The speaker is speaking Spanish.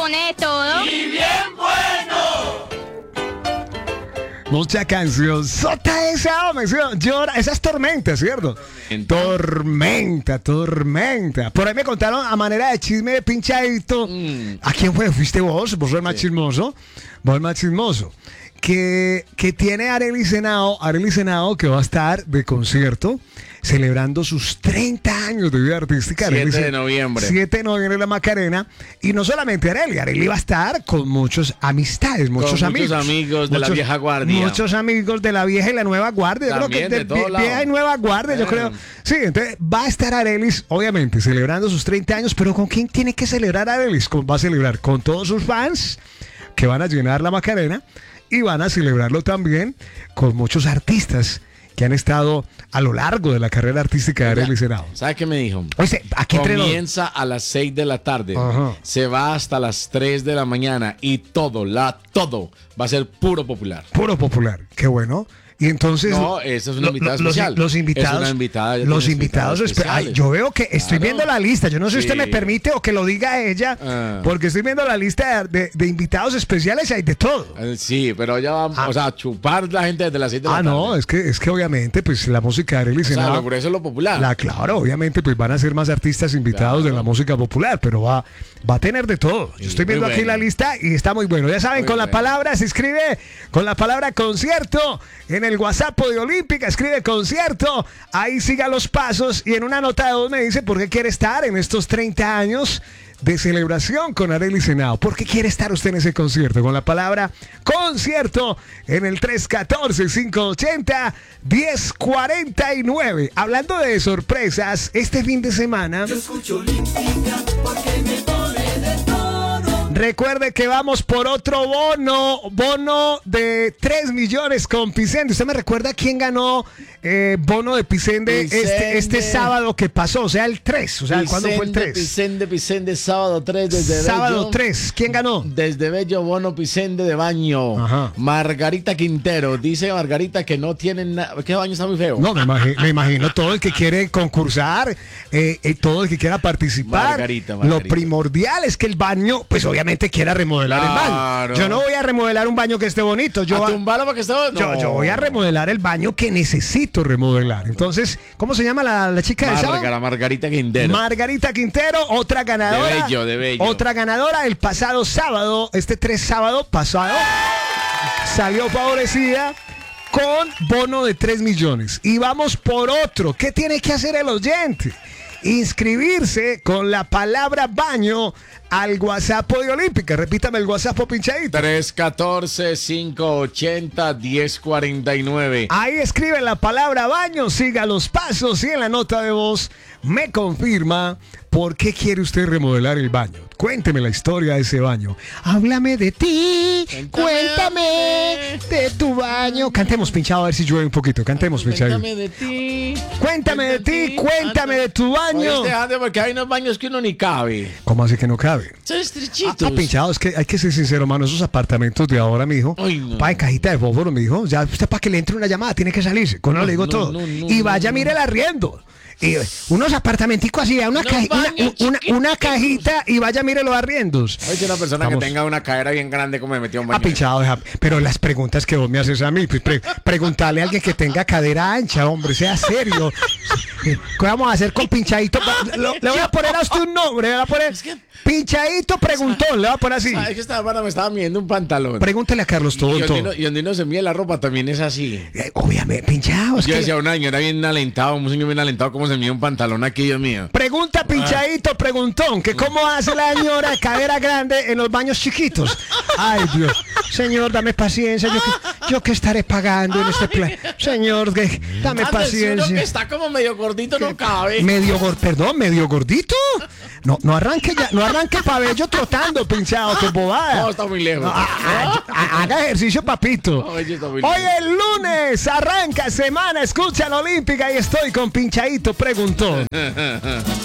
pone de todo. ¡Y bien bueno! Mucha canción. Sota esa, hombre. Llora. Esa es tormenta, ¿cierto? Tormenta. Por ahí me contaron a manera de chisme de pinchadito. ¿A quién fue? ¿Fuiste vos? ¿Vos sos el más chismoso? Vos el más chismoso. Que tiene Arely Senado que va a estar de concierto celebrando sus 30 años de vida artística. 7 de noviembre. 7 de noviembre en la Macarena. Y no solamente Arely va a estar con muchos amistades, muchos amigos de la vieja guardia. Muchos amigos de la vieja y la nueva guardia. También, yo creo que de todos vieja y nueva guardia, yo creo. Sí, entonces va a estar Arely, obviamente, celebrando sus 30 años, pero ¿con quién tiene que celebrar Arely? Va a celebrar con todos sus fans que van a llenar la Macarena y van a celebrarlo también con muchos artistas que han estado a lo largo de la carrera artística de Arely Senado. ¿Sabe qué me dijo? Oye, aquí comienza a las 6 de la tarde, se va hasta las 3 de la mañana y todo va a ser puro popular. Puro popular, qué bueno. Y entonces no, esa es una invitada especial. Los invitados, es una invitada, los invitados especiales. Yo veo que estoy viendo la lista. Yo no sé si usted me permite o que lo diga ella, porque estoy viendo la lista de invitados especiales y hay de todo. Sí, pero ya vamos, o sea, chupar la gente desde las 7 de la tarde. No, es que obviamente pues la música de Arely Senado, por eso es lo popular. Claro, obviamente pues van a ser más artistas invitados de la música popular, pero va a tener de todo. Yo estoy viendo aquí la lista y está muy bueno. Ya saben, la palabra se escribe con la palabra concierto en el WhatsApp de Olímpica, escribe concierto, ahí siga los pasos y en una nota de voz me dice por qué quiere estar en estos 30 años de celebración con Arely Senado. ¿Por qué quiere estar usted en ese concierto? Con la palabra concierto en el 314-580-1049. Hablando de sorpresas, este fin de semana... Yo escucho Olímpica porque me pone de todo. Recuerde que vamos por otro bono de 3 millones con Pisende. ¿Usted me recuerda quién ganó bono de Pisende este sábado que pasó? O sea, el 3. O sea, ¿cuándo fue el 3? Pisende, sábado 3 desde Bello. Sábado 3. ¿Quién ganó? Desde Bello, bono Pisende de baño. Ajá. Margarita Quintero. Dice Margarita que no tienen nada. ¿Qué baño está muy feo? No, me imagino todo el que quiere concursar, todo el que quiera participar. Margarita. Lo primordial es que el baño, pues obviamente quiera remodelar el baño. Yo no voy a remodelar un baño que esté bonito. ¿Tumbarlo para que esté bonito? Yo voy a remodelar el baño que necesito remodelar. Entonces, ¿cómo se llama la chica del sábado? Margarita Quintero. Margarita Quintero, otra ganadora. De Bello. Otra ganadora el pasado sábado, este 3 sábado pasado, salió favorecida con bono de 3 millones. Y vamos por otro. ¿Qué tiene que hacer el oyente? Inscribirse con la palabra baño al WhatsApp de Olímpica. Repítame el WhatsApp, pinchadito. 314-580-1049. Ahí escribe la palabra baño, siga los pasos y en la nota de voz me confirma por qué quiere usted remodelar el baño. Cuénteme la historia de ese baño. Háblame de ti, cuéntame de tu baño. Cantemos, pinchado, a ver si llueve un poquito. Cantemos, pinchado. Cuéntame de ti. Cuéntame de ti, cuéntame de tu baño. Porque hay unos baños que uno ni cabe. ¿Cómo así que no cabe? Son estrechitos. Pinchado, es que hay que ser sincero, mano. Esos apartamentos de ahora, mijo. Pa' en cajita de fósforo, mijo. Ya usted para que le entre una llamada tiene que salirse. Con eso le digo todo. Y vaya, mire el arriendo. Y unos apartamenticos así, una cajita y vaya, mire los arriendos. Oye, una persona que tenga una cadera bien grande como me metió un baño. Pinchado, pero las preguntas que vos me haces a mí, pues preguntarle a alguien que tenga cadera ancha, hombre, sea serio. ¿Qué vamos a hacer con Pinchadito? Le voy a poner a usted un nombre, le voy a poner Pinchadito Preguntón, le voy a poner así. Es que esta hermana me estaba midiendo un pantalón. Pregúntale a Carlos todo. Y donde no se mide la ropa también es así. Obviamente, Pinchado. Yo decía un año, era bien alentado, un señor bien alentado, ¿cómo se mide un pantalón aquí, Dios mío? Pregunta Pinchadito Preguntón, que cómo hace la señora de cadera grande en los baños chiquitos. Ay, Dios. Señor, dame paciencia. Yo que estaré pagando en este plan. Señor, dame paciencia. Uno que está como medio gordito no cabe. Medio gordito. No arranque ya, no arranque pabello trotando, pinchado, que bobada. No, está muy lejos. Haga ejercicio, papito. Hoy el lunes arranca semana, escucha la Olímpica y estoy con Pinchadito Preguntón.